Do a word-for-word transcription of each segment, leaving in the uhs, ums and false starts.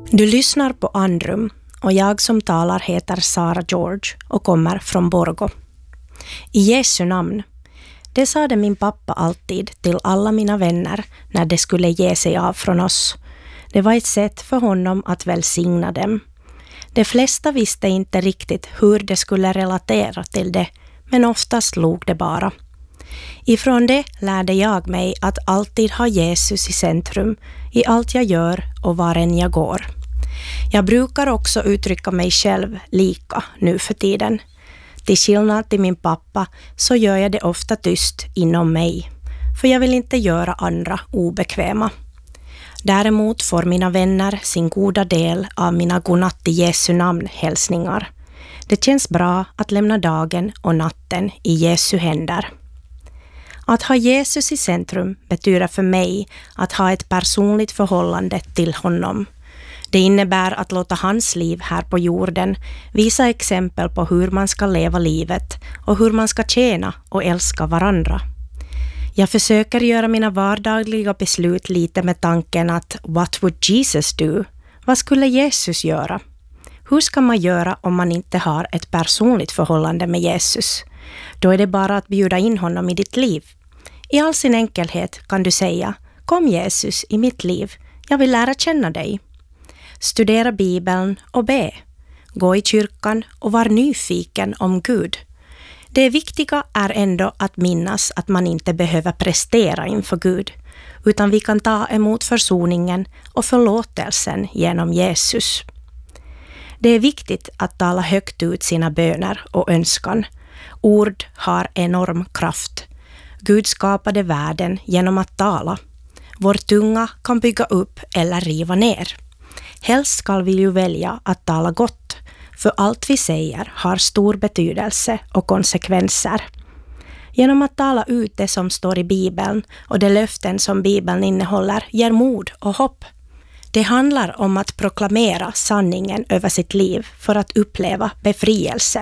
Du lyssnar på Andrum och jag som talar heter Sara George och kommer från Borgå. I Jesu namn. Det sade min pappa alltid till alla mina vänner när de skulle ge sig av från oss. Det var ett sätt för honom att välsigna dem. De flesta visste inte riktigt hur de skulle relatera till det, men oftast log det bara. Ifrån det lärde jag mig att alltid ha Jesus i centrum i allt jag gör och var än jag går. Jag brukar också uttrycka mig själv lika nu för tiden. Till skillnad till min pappa så gör jag det ofta tyst inom mig, för jag vill inte göra andra obekväma. Däremot får mina vänner sin goda del av mina godnatt i Jesu namn hälsningar. Det känns bra att lämna dagen och natten i Jesu händer. Att ha Jesus i centrum betyder för mig att ha ett personligt förhållande till honom. Det innebär att låta hans liv här på jorden visa exempel på hur man ska leva livet och hur man ska tjäna och älska varandra. Jag försöker göra mina vardagliga beslut lite med tanken att what would Jesus do? Vad skulle Jesus göra? Hur ska man göra om man inte har ett personligt förhållande med Jesus? Då är det bara att bjuda in honom i ditt liv. I all sin enkelhet kan du säga: kom Jesus i mitt liv, jag vill lära känna dig. Studera Bibeln och be. Gå i kyrkan och var nyfiken om Gud. Det viktiga är ändå att minnas att man inte behöver prestera inför Gud, utan vi kan ta emot försoningen och förlåtelsen genom Jesus. Det är viktigt att tala högt ut sina böner och önskan. Ord har enorm kraft. Gud skapade världen genom att tala. Vår tunga kan bygga upp eller riva ner. Helst ska vi ju välja att tala gott, för allt vi säger har stor betydelse och konsekvenser. Genom att tala ut det som står i Bibeln och de löften som Bibeln innehåller ger mod och hopp. Det handlar om att proklamera sanningen över sitt liv för att uppleva befrielse.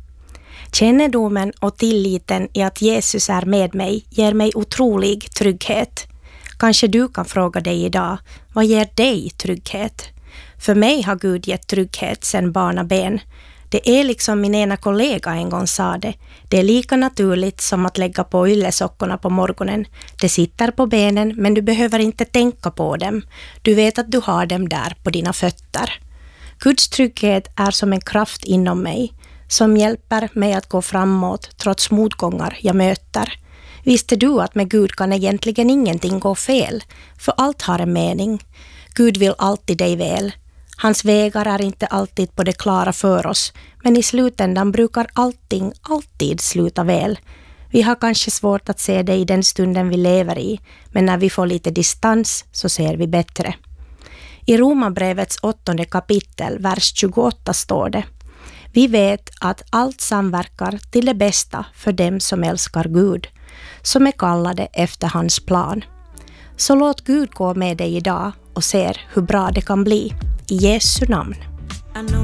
Kännedomen och tilliten i att Jesus är med mig ger mig otrolig trygghet. Kanske du kan fråga dig idag: vad ger dig trygghet? För mig har Gud gett trygghet sedan barnaben. Det är liksom min ena kollega en gång sa det. Det är lika naturligt som att lägga på yllesockorna på morgonen. Det sitter på benen, men du behöver inte tänka på dem. Du vet att du har dem där på dina fötter. Guds trygghet är som en kraft inom mig som hjälper mig att gå framåt trots motgångar jag möter. Visste du att med Gud kan egentligen ingenting gå fel? För allt har en mening. Gud vill alltid dig väl. Hans vägar är inte alltid på det klara för oss, men i slutändan brukar allting alltid sluta väl. Vi har kanske svårt att se det i den stunden vi lever i, men när vi får lite distans så ser vi bättre. I Romarbrevets åttonde kapitel, vers tjugoåtta står det: vi vet att allt samverkar till det bästa för dem som älskar Gud, som är kallade efter hans plan. Så låt Gud gå med dig idag och se hur bra det kan bli. I Jesu namn.